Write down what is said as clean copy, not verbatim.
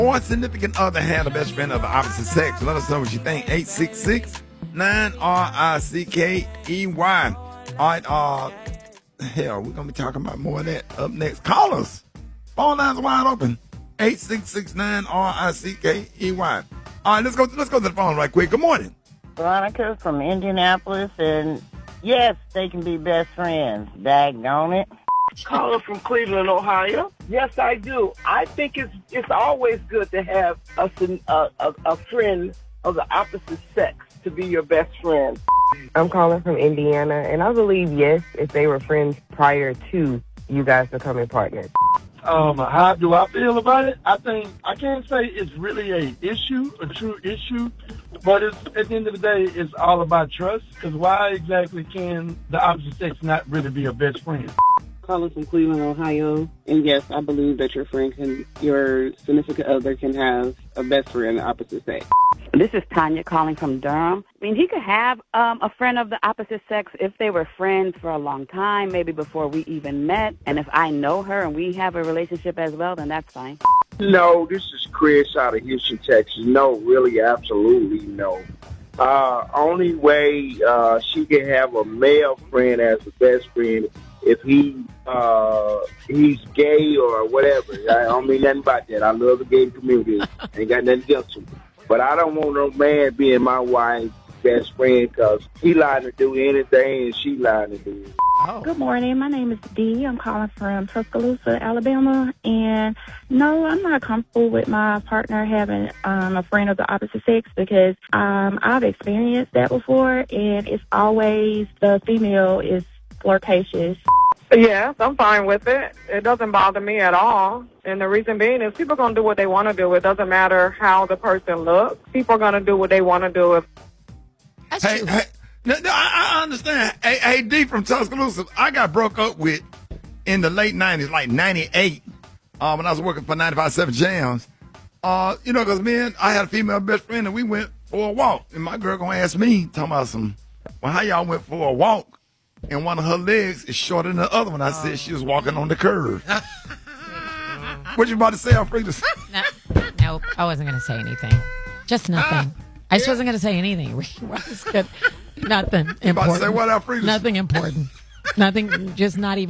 or significant other had a best friend of the opposite sex. Let us know what you think. 866-9-RICKEY. All right, hell, we're going to be talking about more of that up next. Call us. Phone lines wide open. 866-9-RICKEY. All right, let's go to the phone right quick. Good morning. Veronica from Indianapolis, and yes, they can be best friends. Daggone it. Caller from Cleveland, Ohio. Yes, I do. I think it's always good to have a friend of the opposite sex to be your best friend. I'm calling from Indiana, and I believe, yes, if they were friends prior to you guys becoming partners. How do I feel about it? I can't say it's really a true issue, but it's, at the end of the day, it's all about trust, because why exactly can the opposite sex not really be a best friend? Calling from Cleveland, Ohio, and yes, I believe that your significant other can have a best friend of the opposite sex. This is Tanya calling from Durham. I mean, he could have a friend of the opposite sex if they were friends for a long time, maybe before we even met. And if I know her and we have a relationship as well, then that's fine. No, this is Chris out of Houston, Texas. No, really, absolutely no. Only way she can have a male friend as a best friend if he's gay or whatever. I don't mean nothing about that. I love the gay community. Ain't got nothing against him. But I don't want no man being my wife's best friend because he liable to do anything and she liable to do it. Oh. Good morning. My name is Dee. I'm calling from Tuscaloosa, Alabama. And no, I'm not comfortable with my partner having a friend of the opposite sex because I've experienced that before, and it's always the female is flirtatious. Yes, I'm fine with it. It doesn't bother me at all. And the reason being is people are going to do what they want to do. It doesn't matter how the person looks. People are going to do what they want to do. I understand. Hey, D from Tuscaloosa, I got broke up with in the late 90s, like 98, when I was working for 95.7 Jams. Because I had a female best friend, and we went for a walk. And my girl going to ask me, talking about how y'all went for a walk? And one of her legs is shorter than the other one. I said she was walking on the curve. What you about to say, Alfreda? No, I wasn't going to say anything. Just nothing. I just wasn't going to say anything. Nothing important. You about to say what, Alfreda? Nothing important. Nothing, just not even.